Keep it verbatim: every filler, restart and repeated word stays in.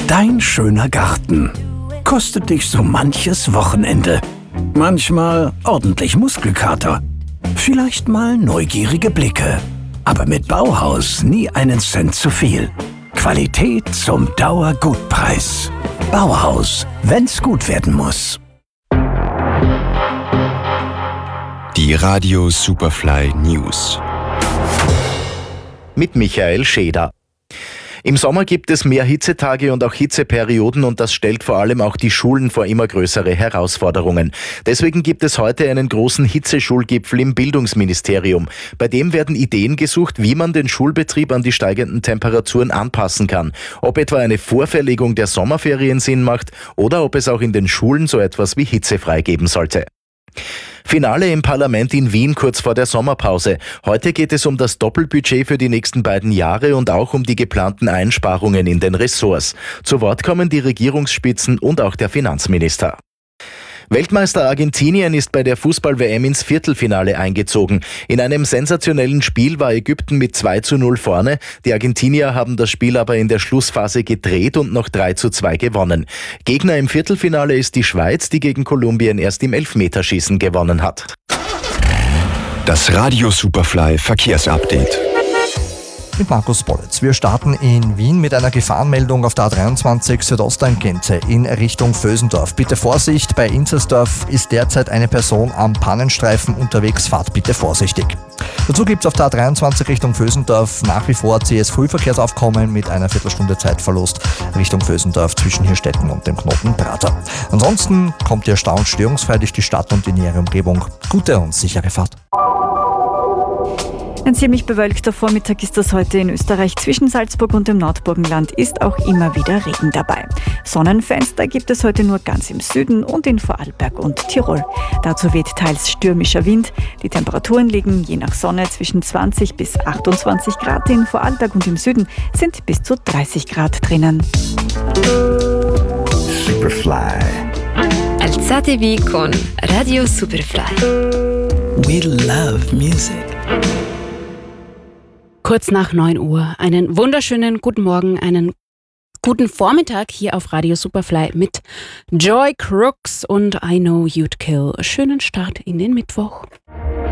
Dein schöner Garten kostet dich so manches Wochenende. Manchmal ordentlich Muskelkater. Vielleicht mal neugierige Blicke. Aber mit Bauhaus nie einen Cent zu viel. Qualität zum Dauergutpreis. Bauhaus, wenn's gut werden muss. Die Radio Superfly News. Mit Michael Scheder. Im Sommer gibt es mehr Hitzetage und auch Hitzeperioden und das stellt vor allem auch die Schulen vor immer größere Herausforderungen. Deswegen gibt es heute einen großen Hitzeschulgipfel im Bildungsministerium. Bei dem werden Ideen gesucht, wie man den Schulbetrieb an die steigenden Temperaturen anpassen kann. Ob etwa eine Vorverlegung der Sommerferien Sinn macht oder ob es auch in den Schulen so etwas wie hitzefrei geben sollte. Finale im Parlament in Wien kurz vor der Sommerpause. Heute geht es um das Doppelbudget für die nächsten beiden Jahre und auch um die geplanten Einsparungen in den Ressorts. Zu Wort kommen die Regierungsspitzen und auch der Finanzminister. Weltmeister Argentinien ist bei der Fußball-W M ins Viertelfinale eingezogen. In einem sensationellen Spiel war Ägypten mit zwei zu null vorne. Die Argentinier haben das Spiel aber in der Schlussphase gedreht und noch drei zu zwei gewonnen. Gegner im Viertelfinale ist die Schweiz, die gegen Kolumbien erst im Elfmeterschießen gewonnen hat. Das Radio Superfly Verkehrsupdate. Mit Markus Bollitz. Wir starten in Wien mit einer Gefahrenmeldung auf der A dreiundzwanzig Südosttangente in Richtung Vösendorf. Bitte Vorsicht, bei Inzersdorf ist derzeit eine Person am Pannenstreifen unterwegs. Fahrt bitte vorsichtig. Dazu gibt es auf der A dreiundzwanzig Richtung Vösendorf nach wie vor C S-Frühverkehrsaufkommen mit einer Viertelstunde Zeitverlust Richtung Vösendorf zwischen Hirstetten und dem Knoten Prater. Ansonsten kommt ihr erstaunt störungsfrei durch die Stadt und die nähere Umgebung. Gute und sichere Fahrt. Ein ziemlich bewölkter Vormittag ist das heute in Österreich. Zwischen Salzburg und dem Nordburgenland ist auch immer wieder Regen dabei. Sonnenfenster gibt es heute nur ganz im Süden und in Vorarlberg und Tirol. Dazu weht teils stürmischer Wind. Die Temperaturen liegen je nach Sonne zwischen zwanzig bis achtundzwanzig Grad. In Vorarlberg und im Süden sind bis zu dreißig Grad drinnen. Superfly. Alzatevi con Radio Superfly. We love music. Kurz nach neun Uhr. Einen wunderschönen guten Morgen, einen guten Vormittag hier auf Radio Superfly mit Joy Crooks und I Know You'd Kill. Schönen Start in den Mittwoch.